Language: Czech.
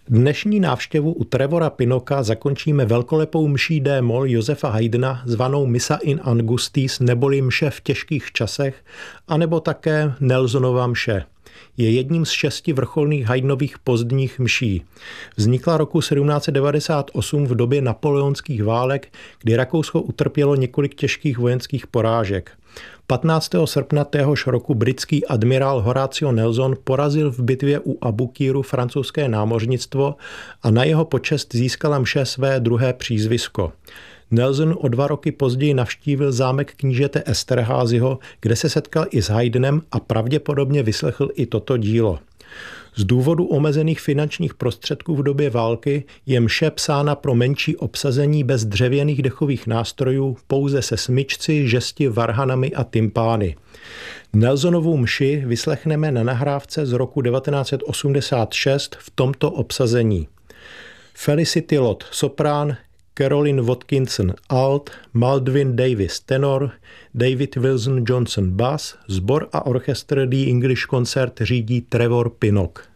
Dnešní návštěvu u Trevora Pinnocka zakončíme velkolepou mší d-moll Josefa Haydna zvanou Missa in Angustis neboli mše v těžkých časech, anebo také Nelsonova mše. Je jedním z 6 vrcholných Haydnových pozdních mší. Vznikla roku 1798 v době napoleonských válek, kdy Rakousko utrpělo několik těžkých vojenských porážek. 15. srpna téhož roku britský admirál Horatio Nelson porazil v bitvě u Abukíru francouzské námořnictvo a na jeho počest získala mše své druhé přízvisko. Nelson o 2 roky později navštívil zámek knížete Esterházyho, kde se setkal i s Haydnem a pravděpodobně vyslechl i toto dílo. Z důvodu omezených finančních prostředků v době války je mše psána pro menší obsazení bez dřevěných dechových nástrojů, pouze se smyčci, žesti, varhanami a tympány. Nelsonovu mši vyslechneme na nahrávce z roku 1986 v tomto obsazení. Felicity Lott soprán, Caroline Watkinson alt, Maldwin Davis tenor, David Wilson Johnson bass, sbor a orchestr The English Concert řídí Trevor Pinnock.